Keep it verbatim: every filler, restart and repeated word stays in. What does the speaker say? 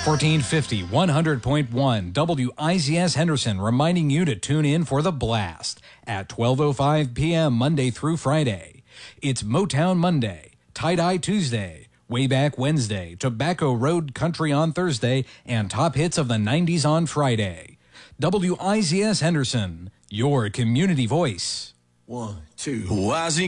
fourteen fifty, one hundred point one W I Z S Henderson, reminding you to tune in for The Blast at twelve oh five p.m. Monday through Friday. It's Motown Monday, Tie-Dye Tuesday, Way Back Wednesday, Tobacco Road Country on Thursday, and Top Hits of the nineties on Friday. W I Z S Henderson, your community voice. One, two.